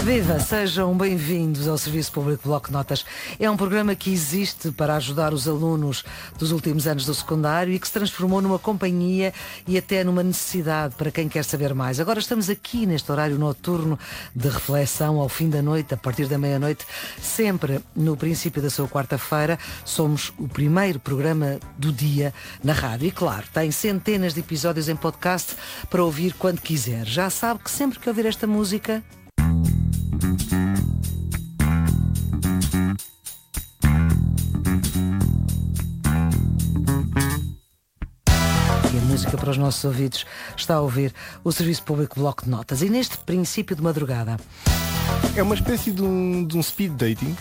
Viva, sejam bem-vindos ao Serviço Público Bloco de Notas. É um programa que existe para ajudar os alunos dos últimos anos do secundário e que se transformou numa companhia e até numa necessidade para quem quer saber mais. Agora estamos aqui neste horário noturno de reflexão ao fim da noite, a partir da meia-noite, sempre no princípio da sua quarta-feira. Somos o primeiro programa do dia na rádio e, claro, tem centenas de episódios em podcast para ouvir quando quiser. Já sabe que sempre que ouvir esta música... música para os nossos ouvidos, está a ouvir o Serviço Público Bloco de Notas. E neste princípio de madrugada... É uma espécie de um speed dating.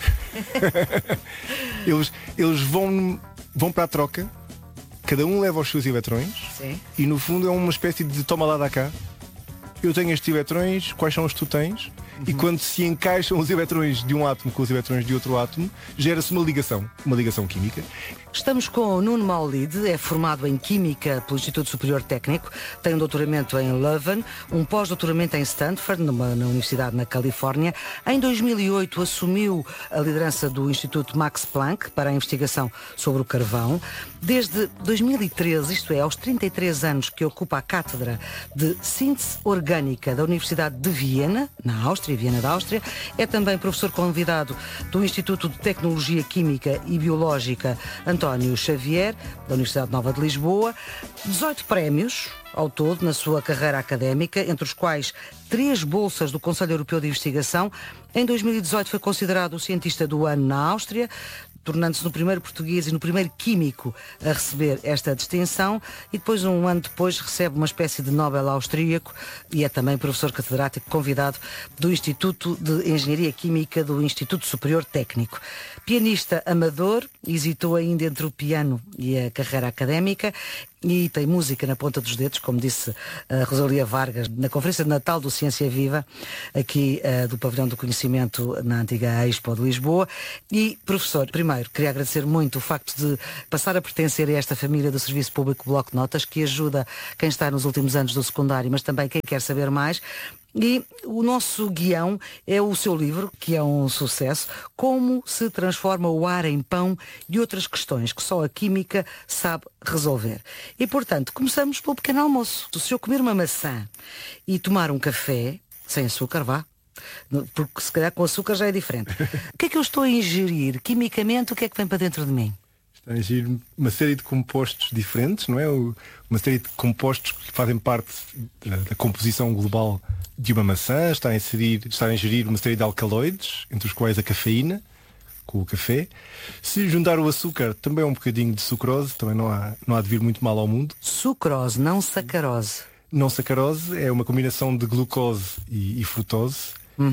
eles vão para a troca, cada um leva os seus eletrões. Sim. E no fundo é uma espécie de toma lá da cá. Eu tenho estes eletrões, quais são os que tu tens? E quando se encaixam os eletrões de um átomo com os eletrões de outro átomo, gera-se uma ligação química. Estamos com o Nuno Maulide, é formado em Química pelo Instituto Superior Técnico, tem um doutoramento em Leuven, um pós-doutoramento em Stanford, na Universidade na Califórnia. Em 2008 assumiu a liderança do Instituto Max Planck para a investigação sobre o carvão. Desde 2013, isto é, aos 33 anos, que ocupa a cátedra de Síntese Orgânica da Universidade de Viena, na Áustria, Viena da Áustria. É também professor convidado do Instituto de Tecnologia Química e Biológica António Xavier, da Universidade Nova de Lisboa. 18 prémios ao todo na sua carreira académica, entre os quais 3 bolsas do Conselho Europeu de Investigação. Em 2018 foi considerado o cientista do ano na Áustria, tornando-se no primeiro português e no primeiro químico a receber esta distinção, e depois, um ano depois, recebe uma espécie de Nobel austríaco e é também professor catedrático convidado do Instituto de Engenharia Química do Instituto Superior Técnico. Pianista amador, hesitou ainda entre o piano e a carreira académica e tem música na ponta dos dedos, como disse a Rosalia Vargas na Conferência de Natal do Ciência Viva, aqui do Pavilhão do Conhecimento na antiga Expo de Lisboa. E, professor, primeiro, queria agradecer muito o facto de passar a pertencer a esta família do Serviço Público Bloco de Notas, que ajuda quem está nos últimos anos do secundário, mas também quem quer saber mais. E o nosso guião é o seu livro, que é um sucesso, Como se transforma o ar em pão, e outras questões que só a química sabe resolver. E, portanto, começamos pelo pequeno almoço. Se eu comer uma maçã e tomar um café, sem açúcar, vá, porque se calhar com açúcar já é diferente. O que é que eu estou a ingerir? Quimicamente, o que é que vem para dentro de mim? Está a ingerir uma série de compostos diferentes, não é? Uma série de compostos que fazem parte da composição global de uma maçã. Está a ingerir uma série de alcaloides, entre os quais a cafeína, com o café. Se juntar o açúcar, também um bocadinho de sucrose, também não há de vir muito mal ao mundo. Sucrose, não sacarose. Não sacarose, é uma combinação de glucose e frutose.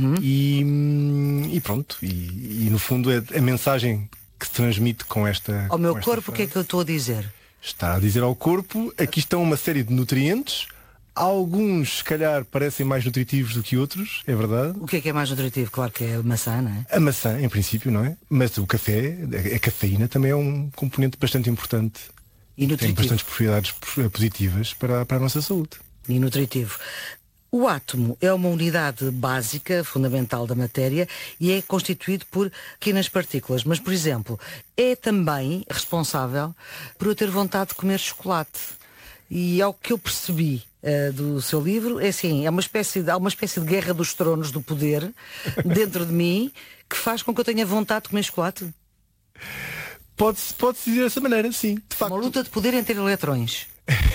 E pronto, e no fundo é a mensagem que se transmite com esta... Ao meu corpo, o que é que eu estou a dizer? Está a dizer ao corpo, aqui estão uma série de nutrientes. Alguns, se calhar, parecem mais nutritivos do que outros, é verdade. O que é mais nutritivo? Claro que é a maçã, não é? A maçã, em princípio, não é? Mas o café, a cafeína também é um componente bastante importante. E nutritivo. Tem bastantes propriedades positivas para a nossa saúde. E nutritivo. O átomo é uma unidade básica, fundamental da matéria, e é constituído por pequenas partículas. Mas, por exemplo, é também responsável por eu ter vontade de comer chocolate. E ao que eu percebi do seu livro, é assim, há uma espécie de guerra dos tronos do poder dentro de mim que faz com que eu tenha vontade de comer chocolate. Pode-se dizer dessa maneira, sim. De facto. Uma luta de poder entre eletrões.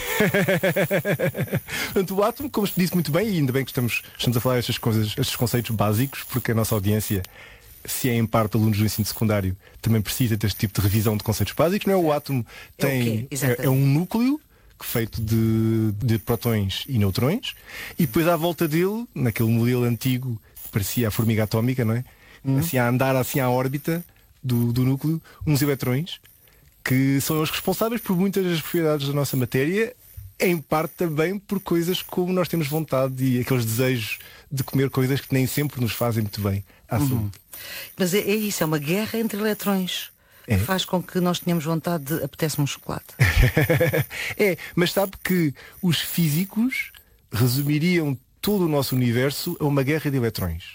Portanto, o átomo, como disse muito bem, e ainda bem que estamos a falar destas coisas, estes conceitos básicos, porque a nossa audiência, se é em parte alunos do ensino secundário, também precisa deste tipo de revisão de conceitos básicos, não é? O átomo é um núcleo feito de prótons e neutrões, e depois à volta dele, naquele modelo antigo que parecia a formiga atómica, não é? Assim a andar assim à órbita do núcleo, uns eletrões que são os responsáveis por muitas das propriedades da nossa matéria, em parte também por coisas como nós temos vontade e aqueles desejos de comer coisas que nem sempre nos fazem muito bem à saúde. Mas é isso, é uma guerra entre eletrões que faz com que nós tenhamos vontade de apetece-me um chocolate. Mas sabe que os físicos resumiriam todo o nosso universo a uma guerra de eletrões.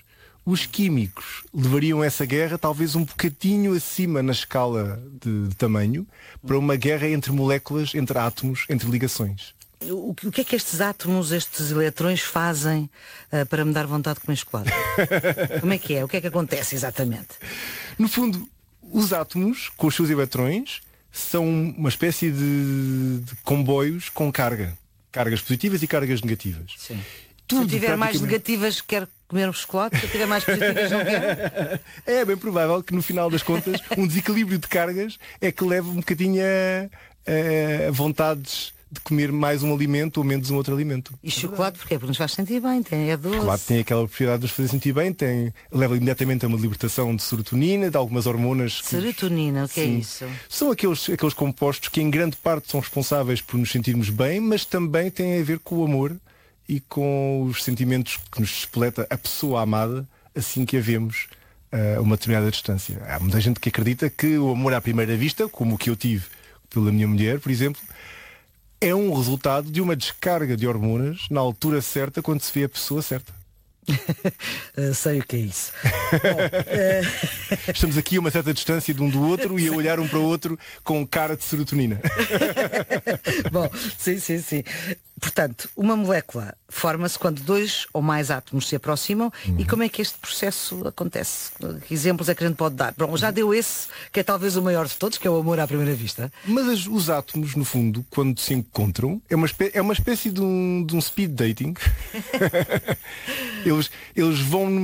Os químicos levariam essa guerra talvez um bocadinho acima na escala de tamanho para uma guerra entre moléculas, entre átomos, entre ligações. O que é que estes átomos, estes eletrões fazem para me dar vontade de comer chocolate? Como é que é? O que é que acontece exatamente? No fundo, os átomos, com os seus eletrões, são uma espécie de comboios com cargas positivas e cargas negativas. Sim. Se eu tiver mais negativas, quero comer um chocolate. Se eu tiver mais positivas, não quero. É bem provável que no final das contas um desequilíbrio de cargas é que leva um bocadinho a vontades de comer mais um alimento ou menos um outro alimento. E chocolate porquê? Porque nos faz sentir bem, é doce. Chocolate tem aquela propriedade de nos fazer sentir bem, leva imediatamente a uma libertação de serotonina, de algumas hormonas. Serotonina, o que é isso? São aqueles compostos que em grande parte são responsáveis por nos sentirmos bem, mas também têm a ver com o amor e com os sentimentos que nos despoleta a pessoa amada assim que a vemos a uma determinada distância. Há muita gente que acredita que o amor à primeira vista, como o que eu tive pela minha mulher, por exemplo, é um resultado de uma descarga de hormonas na altura certa quando se vê a pessoa certa. Sei o que é isso. Estamos aqui a uma certa distância de um do outro e a olhar um para o outro com cara de serotonina. Bom, sim. Portanto, uma molécula forma-se quando dois ou mais átomos se aproximam. E como é que este processo acontece? Que exemplos é que a gente pode dar? Bom, já deu esse, que é talvez o maior de todos, que é o amor à primeira vista. Mas os átomos, no fundo, quando se encontram, é uma espécie de um speed dating. Eles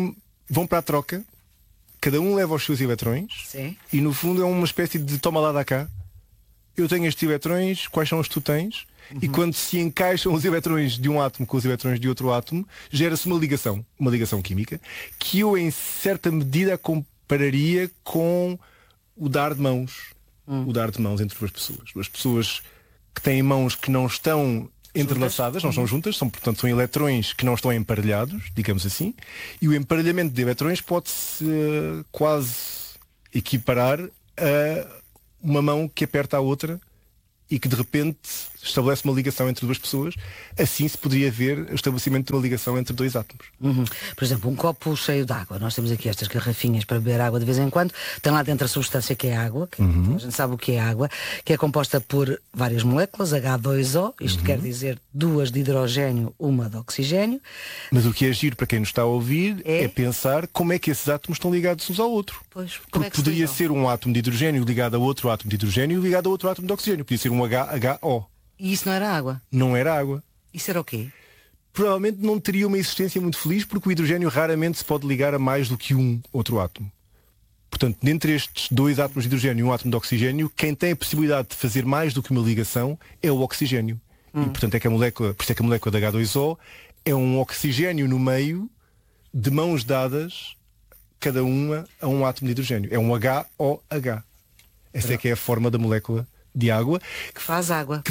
vão para a troca, cada um leva os seus eletrões. Sim. E no fundo é uma espécie de toma lá da cá. Eu tenho estes eletrões, quais são os que tu tens? E quando se encaixam os eletrões de um átomo com os eletrões de outro átomo, gera-se uma ligação química, que eu em certa medida compararia com o dar de mãos. O dar de mãos entre duas pessoas. Duas pessoas que têm mãos que não estão entrelaçadas, não são juntas, portanto são eletrões que não estão emparelhados, digamos assim, e o emparelhamento de eletrões pode-se quase equiparar a uma mão que aperta a outra e que de repente estabelece uma ligação entre duas pessoas. Assim se poderia ver o estabelecimento de uma ligação entre dois átomos. Por exemplo, um copo cheio de água. Nós temos aqui estas garrafinhas para beber água de vez em quando. Tem lá dentro a substância que é água, que a gente sabe o que é água, que é composta por várias moléculas, H2O, isto quer dizer 2 de hidrogênio, 1 de oxigênio. Mas o que é giro para quem nos está a ouvir é pensar como é que esses átomos estão ligados uns ao outro. Pois, porque poderia ser um átomo de hidrogênio ligado a outro átomo de hidrogênio ligado a outro átomo de oxigênio. Podia ser um HO. E isso não era água? Não era água. Isso era o quê? Provavelmente não teria uma existência muito feliz, porque o hidrogênio raramente se pode ligar a mais do que um outro átomo. Portanto, dentre estes dois átomos de hidrogênio e um átomo de oxigênio, quem tem a possibilidade de fazer mais do que uma ligação é o oxigênio. E portanto por isso é que a molécula da H2O é um oxigênio no meio de mãos dadas, cada uma a um átomo de hidrogênio. É um HOH. Essa é que é a forma da molécula de água. Que faz água.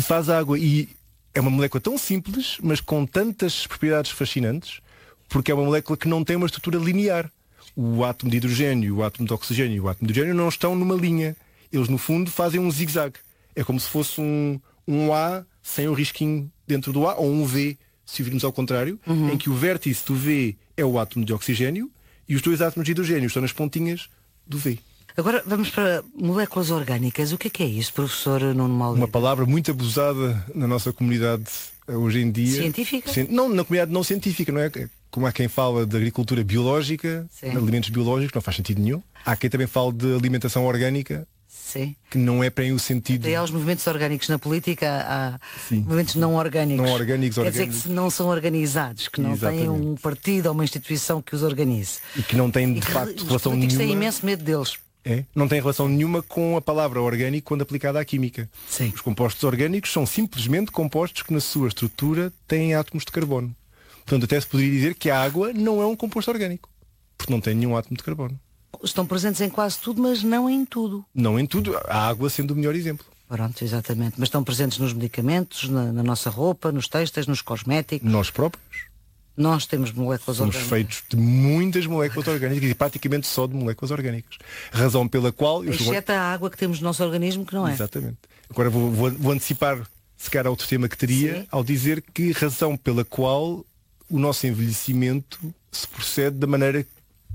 E é uma molécula tão simples, mas com tantas propriedades fascinantes, porque é uma molécula que não tem uma estrutura linear. O átomo de hidrogênio, o átomo de oxigênio e o átomo de hidrogênio não estão numa linha. Eles, no fundo, fazem um zigue-zague. É como se fosse um A sem um risquinho dentro do A, ou um V, se virmos ao contrário, em que o vértice do V é o átomo de oxigênio e os dois átomos de hidrogênio estão nas pontinhas do V. Agora vamos para moléculas orgânicas. O que é isso, professor Nuno Maulida? Uma palavra muito abusada na nossa comunidade hoje em dia. Científica? Não, na comunidade não científica, não é? Como há quem fala de agricultura biológica, de alimentos biológicos, não faz sentido nenhum. Há quem também fale de alimentação orgânica. Sim. Que não é bem o sentido. Há os movimentos orgânicos na política, há movimentos não orgânicos. Não orgânicos, Quer dizer que não são organizados, que não têm um partido ou uma instituição que os organize. E que não têm de facto relação nenhuma. Os políticos têm imenso medo deles. Não tem relação nenhuma com a palavra orgânico quando aplicada à química. Sim. Os compostos orgânicos são simplesmente compostos que na sua estrutura têm átomos de carbono. Portanto, até se poderia dizer que a água não é um composto orgânico, porque não tem nenhum átomo de carbono. Estão presentes em quase tudo, mas não em tudo. Não em tudo, a água sendo o melhor exemplo. Pronto, exatamente. Mas estão presentes nos medicamentos, na nossa roupa, nos têxteis, nos cosméticos. Nós próprios. Nós temos moléculas orgânicas. Somos feitos de muitas moléculas orgânicas e praticamente só de moléculas orgânicas. Razão pela qual... Exceto a água que temos no nosso organismo, que não é. Exatamente. Agora vou antecipar, se calhar, outro tema que teria, ao dizer que razão pela qual o nosso envelhecimento se procede da maneira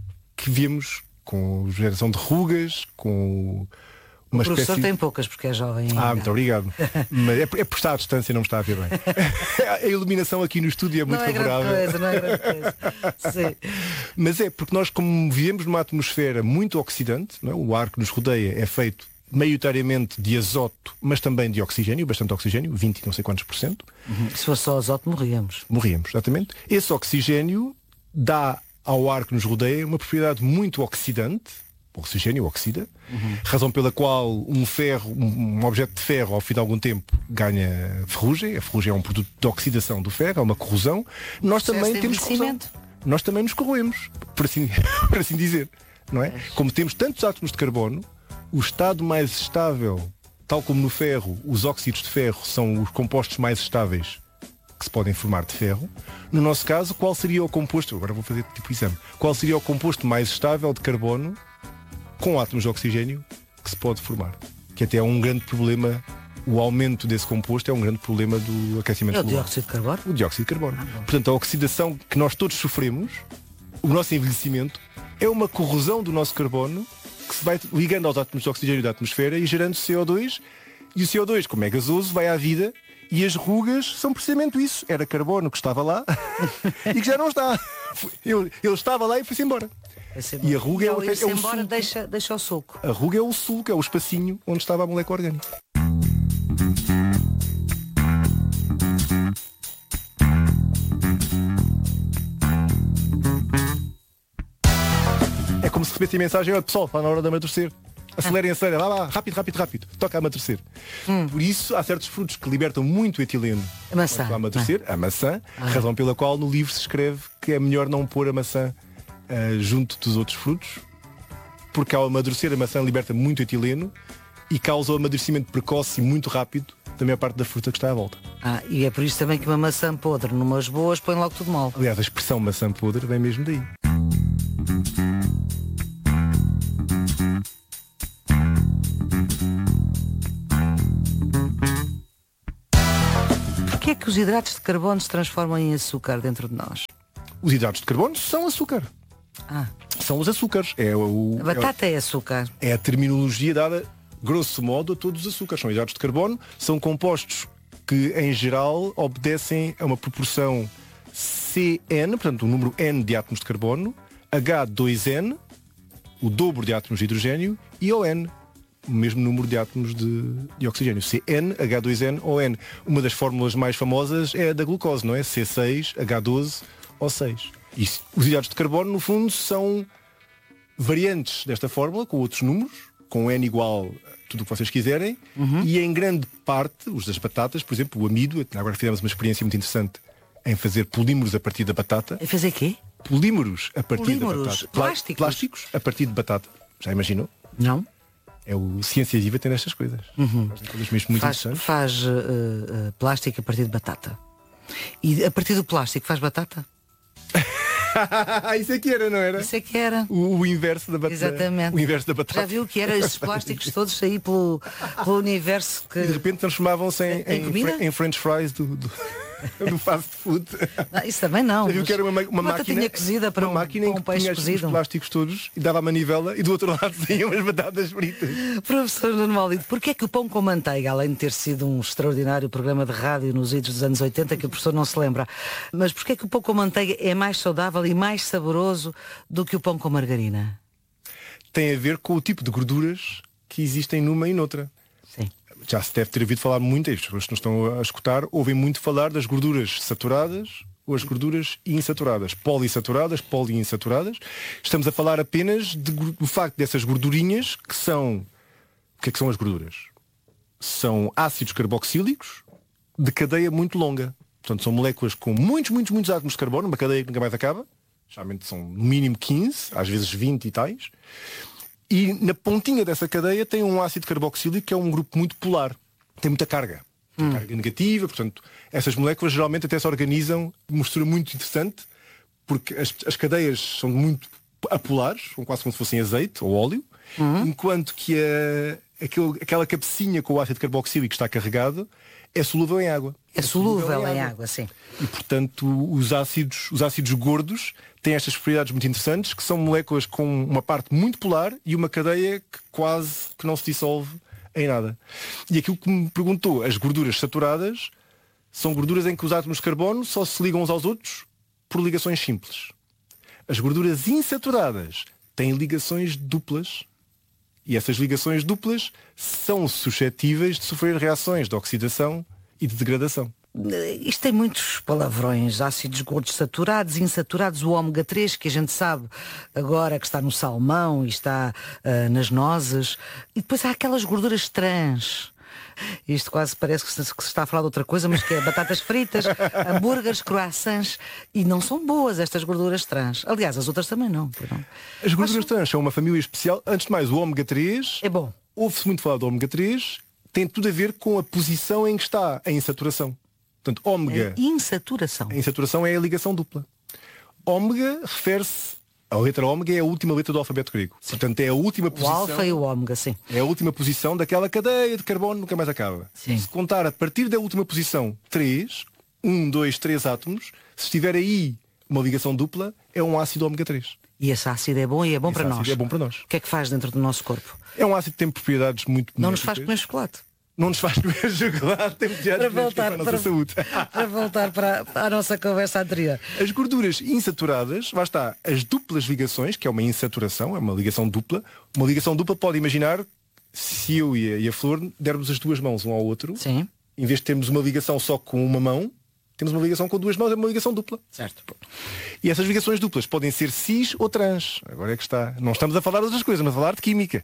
viemos com geração de rugas, com uma o professor espécie... tem poucas porque é jovem ainda. Muito obrigado. Mas é por estar à distância, não me está a ver bem. A iluminação aqui no estúdio é muito favorável. Não é grande coisa. Sim. Mas é porque nós, como vivemos numa atmosfera muito oxidante, não é? O ar que nos rodeia é feito maioritariamente de azoto, mas também de oxigênio, bastante oxigênio, 20 e não sei quantos %. Se fosse só azoto, morríamos. Morríamos, exatamente. Esse oxigênio dá ao ar que nos rodeia uma propriedade muito oxidante. O oxigênio oxida, razão pela qual um objeto de ferro, ao fim de algum tempo, ganha ferrugem. A ferrugem é um produto de oxidação do ferro, é uma corrosão. Nós também temos corrosão. Nós também nos corroemos, por assim dizer. Não é? Como temos tantos átomos de carbono, o estado mais estável, tal como no ferro, os óxidos de ferro são os compostos mais estáveis que se podem formar de ferro. No nosso caso, qual seria o composto? Agora vou fazer tipo exame. Qual seria o composto mais estável de carbono com átomos de oxigênio que se pode formar? Que até é um grande problema, o aumento desse composto é um grande problema do aquecimento global. É o dióxido de carbono? O dióxido de carbono. Portanto, a oxidação que nós todos sofremos, o nosso envelhecimento, é uma corrosão do nosso carbono que se vai ligando aos átomos de oxigênio da atmosfera e gerando CO2. E o CO2, como é gasoso, vai à vida. E as rugas são precisamente isso. Era carbono que estava lá e que já não está. Ele estava lá e foi-se embora. E a ruga é o embora, deixa o sulco. A ruga é o sulco, é o espacinho onde estava a molécula orgânica. É como se recebesse a mensagem: olha pessoal, está na hora de amadurecer. Acelerem, lá, rápido, toca a amadurecer. Por isso há certos frutos que libertam muito etileno a maçã, a amadurecer, a maçã, razão pela qual no livro se escreve que é melhor não pôr a maçã junto dos outros frutos, porque ao amadurecer a maçã liberta muito etileno e causa o amadurecimento precoce e muito rápido da maior parte da fruta que está à volta. E é por isso também que uma maçã podre numas boas põe logo tudo mal. Aliás, a expressão maçã podre vem mesmo daí. Porquê é que os hidratos de carbono se transformam em açúcar dentro de nós? Os hidratos de carbono são açúcar. São os açúcares. A batata é açúcar. É a terminologia dada, grosso modo, a todos os açúcares. São hidratos de carbono, são compostos que, em geral, obedecem a uma proporção CN, portanto, o número N de átomos de carbono, H2N, o dobro de átomos de hidrogênio, e ON, o mesmo número de átomos de oxigênio. CN, H2N, ON. Uma das fórmulas mais famosas é a da glucose, não é? C6, H12, O6. E os hidratos de carbono, no fundo, são variantes desta fórmula, com outros números, com N igual a tudo o que vocês quiserem, e em grande parte, os das batatas, por exemplo, o amido, agora fizemos uma experiência muito interessante em fazer polímeros a partir da batata. E fazer quê? Polímeros a partir da batata. Plásticos a partir de batata. Já imaginou? Não. É o Ciência Viva tem estas coisas. Coisas mesmo muito interessantes. Faz plástico a partir de batata. E a partir do plástico faz batata? Isso é que era, não era? Isso é que era. O inverso da batata. Exatamente. O inverso da batata. Já viu que era esses plásticos todos aí pelo universo que... E de repente transformavam-se em French fries do fast food. Não, isso também não. Já viu que era uma máquina cozida para uma máquina um em que peixe tinha cozido. os plásticos todos e dava a manivela e do outro lado saíam as batatas fritas. Professor Nuno Maulido, porquê é que o pão com manteiga, além de ter sido um extraordinário programa de rádio nos idos dos anos 80, que o professor não se lembra, mas porquê é que o pão com manteiga é mais saudável e mais saboroso do que o pão com margarina? Tem a ver com o tipo de gorduras que existem numa e noutra. Sim. Já se deve ter ouvido falar muito, as pessoas que nos estão a escutar ouvem muito falar das gorduras saturadas ou as gorduras insaturadas, polissaturadas, poliinsaturadas. Estamos a falar apenas do facto dessas gordurinhas que são... O que é que são as gorduras? São ácidos carboxílicos de cadeia muito longa. Portanto, são moléculas com muitos átomos de carbono, uma cadeia que nunca mais acaba. Geralmente são no mínimo 15, às vezes 20 e tais. E na pontinha dessa cadeia tem um ácido carboxílico que é um grupo muito polar. Tem muita carga. Tem carga negativa, portanto, essas moléculas geralmente até se organizam de uma mistura muito interessante, porque as cadeias são muito apolares, são quase como se fossem azeite ou óleo, enquanto que aquela cabecinha com o ácido carboxílico que está carregado é solúvel em água. É solúvel em água, sim. E, portanto, os ácidos gordos têm estas propriedades muito interessantes, que são moléculas com uma parte muito polar e uma cadeia que quase que não se dissolve em nada. E aquilo que me perguntou, as gorduras saturadas são gorduras em que os átomos de carbono só se ligam uns aos outros por ligações simples. As gorduras insaturadas têm ligações duplas. E essas ligações duplas são suscetíveis de sofrer reações de oxidação e de degradação. Isto tem muitos palavrões, ácidos gordos saturados, insaturados, o ômega 3, que a gente sabe agora que está no salmão e está nas nozes. E depois há aquelas gorduras trans. Isto quase parece que se está a falar de outra coisa, mas que é batatas fritas, hambúrgueres, croissants, e não são boas estas gorduras trans. Aliás, as outras também não. As gorduras trans são uma família especial. Antes de mais, o ômega 3 é bom. Ouve-se muito falar do ômega 3, tem tudo a ver com a posição em que está a insaturação. Portanto, ômega... Insaturação. A insaturação é a ligação dupla. Ômega refere-se... A letra ômega é a última letra do alfabeto grego. Sim. Portanto, é a última posição... O alfa e o ômega, sim. É a última posição daquela cadeia de carbono, nunca mais acaba. Sim. Se contar a partir da última posição 3, 1, 2, 3 átomos, se estiver aí uma ligação dupla, é um ácido ômega 3. E esse ácido é bom e é bom para nós. É bom para nós. O que é que faz dentro do nosso corpo? É um ácido que tem propriedades muito benéficas. Não nos faz comer chocolate. Não nos faz comer chocolate, tem propriedades para a nossa saúde. Para voltar para a nossa conversa anterior. As gorduras insaturadas, lá está, as duplas ligações, que é uma insaturação, é uma ligação dupla. Uma ligação dupla pode imaginar, se eu e a Flor dermos as duas mãos um ao outro, sim. Em vez de termos uma ligação só com uma mão, temos uma ligação com duas mãos, é uma ligação dupla. Certo. E essas ligações duplas podem ser cis ou trans. Agora é que está. Não estamos a falar de outras coisas, mas a falar de química.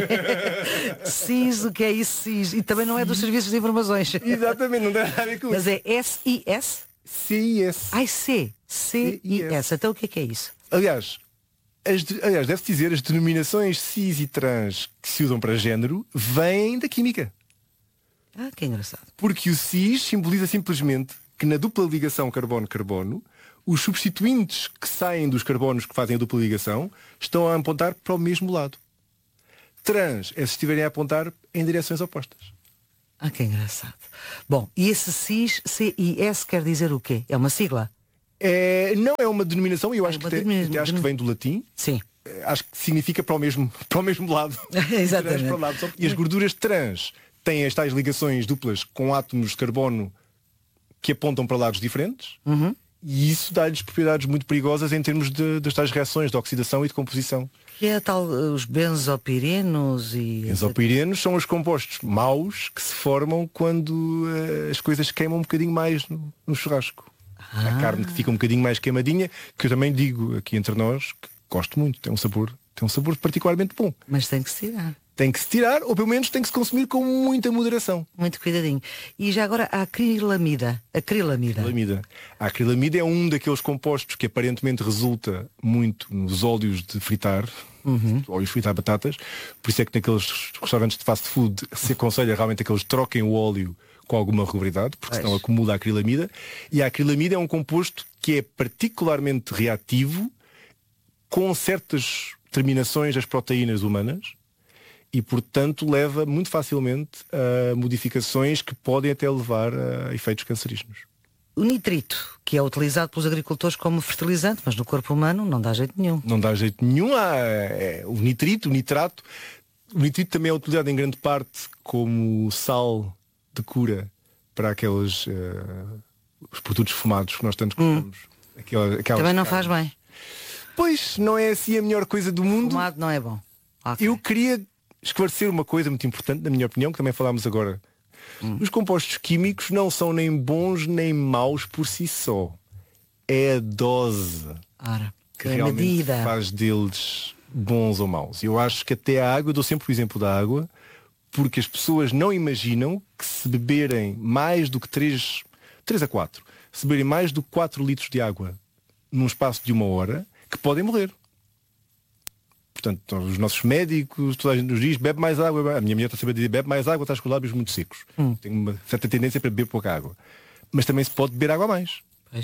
Cis, o que é isso, cis? E também não é dos serviços de informações. Exatamente, não tem nada a ver com isso. Mas é S-I-S? C-I-S. Ai, C-I-S. Então o que é isso? Aliás, deve-se dizer, as denominações cis e trans que se usam para género vêm da química. Ah, que engraçado. Porque o cis simboliza simplesmente que na dupla ligação carbono-carbono, os substituintes que saem dos carbonos que fazem a dupla ligação estão a apontar para o mesmo lado. Trans é se estiverem a apontar em direções opostas. Ah, que engraçado. Bom, e esse cis, C-I-S, quer dizer o quê? É uma sigla? Não é uma denominação, eu acho que acho que vem do latim. Sim. Acho que significa para o mesmo lado. Exatamente. Para o lado. E as gorduras trans têm as tais ligações duplas com átomos de carbono que apontam para lados diferentes. Uhum. E isso dá-lhes propriedades muito perigosas em termos das tais reações de oxidação e de composição. Que é tal os benzopirenos e... Benzopirenos são os compostos maus que se formam quando as coisas queimam um bocadinho mais no churrasco. A carne que fica um bocadinho mais queimadinha, que eu também digo aqui entre nós, que gosto muito, tem um sabor particularmente bom. Mas tem que se tirar. Tem que se tirar, ou pelo menos tem que se consumir com muita moderação. Muito cuidadinho. E já agora a acrilamida. A acrilamida é um daqueles compostos que aparentemente resulta muito nos óleos de fritar, óleos de fritar batatas. Por isso é que naqueles restaurantes de fast food se aconselha realmente a que eles troquem o óleo com alguma regularidade, porque senão acumula a acrilamida. E a acrilamida é um composto que é particularmente reativo com certas terminações das proteínas humanas. E, portanto, leva muito facilmente a modificações que podem até levar a efeitos cancerígenos. O nitrito, que é utilizado pelos agricultores como fertilizante, mas no corpo humano não dá jeito nenhum. Não dá jeito nenhum. O nitrito, o nitrato. O nitrito também é utilizado em grande parte como sal de cura para aqueles os produtos fumados que nós tanto gostamos. Também não faz bem. Pois, não é assim a melhor coisa do mundo. Fumado não é bom. Okay. Eu queria esclarecer uma coisa muito importante, na minha opinião, que também falámos agora. Os compostos químicos não são nem bons nem maus por si só. É a dose que realmente medida faz deles bons ou maus. Eu acho que até a água, eu dou sempre o exemplo da água, porque as pessoas não imaginam que se beberem mais do que 3 a 4, se beberem mais do que 4 litros de água num espaço de 1 hora, que podem morrer. Portanto, os nossos médicos, toda a gente nos diz, bebe mais água. A minha mulher está sempre a dizer, bebe mais água, estás com os lábios muito secos. Tenho uma certa tendência para beber pouca água. Mas também se pode beber água a mais. Pois.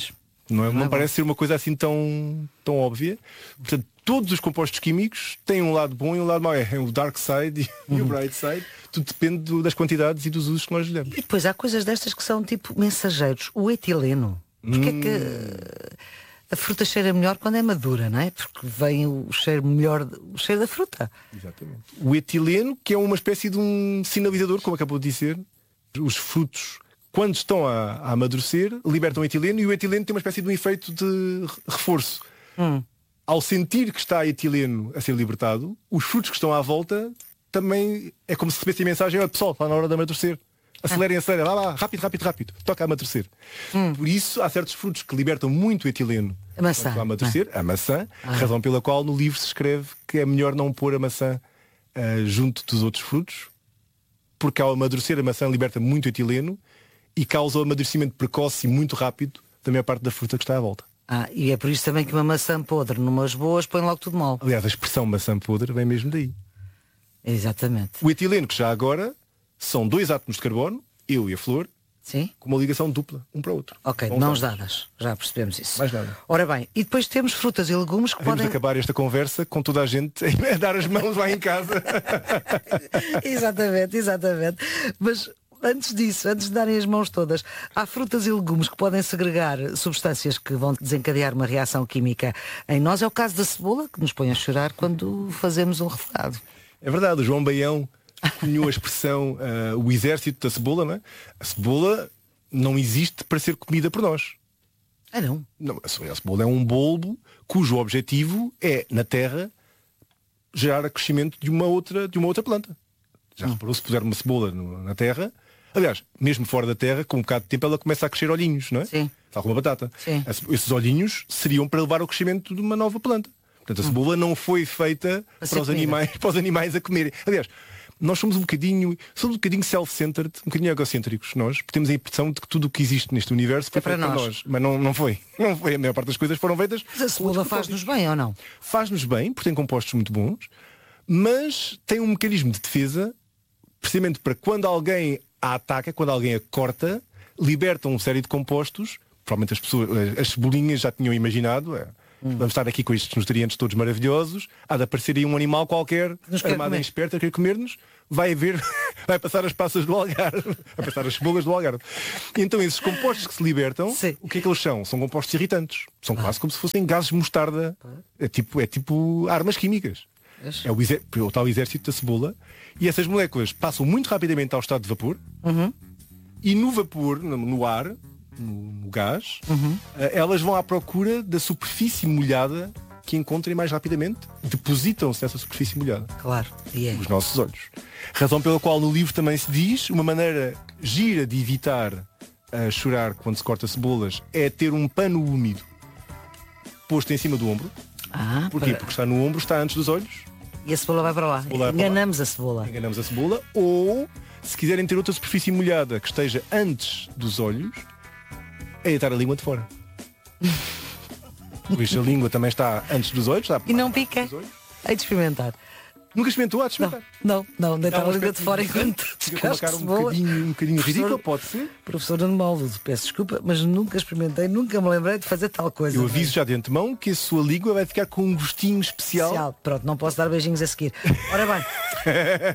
Não parece ser uma coisa assim tão óbvia. Portanto, todos os compostos químicos têm um lado bom e um lado mau. É o dark side e o bright side. Tudo depende das quantidades e dos usos que nós lhe damos. E depois há coisas destas que são tipo mensageiros. O etileno. Porque é que a fruta cheira melhor quando é madura, não é? Porque vem o cheiro melhor, o cheiro da fruta. Exatamente. O etileno, que é uma espécie de um sinalizador, como acabou de dizer. Os frutos, quando estão a amadurecer, libertam etileno, e o etileno tem uma espécie de um efeito de reforço. Ao sentir que está etileno a ser libertado, os frutos que estão à volta também é como se recebessem a mensagem: olha, pessoal, está na hora de amadurecer. Acelerem, lá, rápido, toca a amadurecer. Por isso, há certos frutos que libertam muito etileno a maçã, a amadurecer, a maçã, razão pela qual no livro se escreve que é melhor não pôr a maçã junto dos outros frutos, porque ao amadurecer a maçã liberta muito etileno e causa o amadurecimento precoce e muito rápido da maior parte da fruta que está à volta. E é por isso também que uma maçã podre numas boas põe logo tudo mal. Aliás, a expressão maçã podre vem mesmo daí. Exatamente. O etileno, que já agora são 2 átomos de carbono, eu e a flor, sim, com uma ligação dupla, um para o outro. Ok, mãos dadas, já percebemos isso. Mais nada. Ora bem, e depois temos frutas e legumes que Podemos podem... acabar esta conversa com toda a gente a dar as mãos lá em casa. Exatamente. Mas antes disso, antes de darem as mãos todas, há frutas e legumes que podem segregar substâncias que vão desencadear uma reação química em nós. É o caso da cebola, que nos põe a chorar quando fazemos um refogado. É verdade, o João Baião cunhou a expressão o exército da cebola, não é? A cebola não existe para ser comida por nós. Não? Não, a cebola é um bulbo cujo objetivo é, na terra, gerar crescimento de uma outra planta. Já reparou, se puser uma cebola na terra, aliás, mesmo fora da terra, com um bocado de tempo ela começa a crescer olhinhos, não é? Sim. Tal como a batata. Sim. Esses olhinhos seriam para levar ao crescimento de uma nova planta. Portanto, a cebola não foi feita para os animais a comerem. Aliás, nós somos um bocadinho self-centered, um bocadinho egocêntricos, nós, porque temos a impressão de que tudo o que existe neste universo foi feito para nós. Mas não foi. Não foi. A maior parte das coisas foram feitas. Mas a cebola faz-nos bem ou não? Faz-nos bem, porque tem compostos muito bons, mas tem um mecanismo de defesa, precisamente para quando alguém a ataca, quando alguém a corta, libertam uma série de compostos. Provavelmente as cebolinhas já tinham imaginado. Vamos estar aqui com estes nutrientes todos maravilhosos. Há de aparecer aí um animal qualquer, armado em esperto, a querer comer-nos. Vai passar as passas do Algarve, vai passar as cebolas do Algarve. E então esses compostos que se libertam, sim, o que é que eles são? São compostos irritantes. São quase como se fossem gases de mostarda. É tipo armas químicas. É o tal exército da cebola. E essas moléculas passam muito rapidamente ao estado de vapor. E no vapor, no ar, no gás, elas vão à procura da superfície molhada que encontrem mais rapidamente. Depositam-se nessa superfície molhada. Claro. Os nossos olhos. Razão pela qual no livro também se diz, uma maneira gira de evitar chorar quando se corta cebolas é ter um pano úmido posto em cima do ombro. Porquê? Porque está no ombro, está antes dos olhos. E a cebola vai para lá. Enganamos a cebola. Enganamos a cebola. Ou, se quiserem ter outra superfície molhada que esteja antes dos olhos, é deitar a língua de fora. Por isso a língua também está antes dos olhos. E não pica. Hei de experimentar. Nunca experimentou? Há de experimentar. Não, deitar a língua de fora enquanto descasca um bocadinho ridículo, pode ser. Professor Nuno Malvedo, peço desculpa, mas nunca experimentei, nunca me lembrei de fazer tal coisa. Eu aviso já de antemão que a sua língua vai ficar com um gostinho especial. Pronto, não posso dar beijinhos a seguir. Ora bem.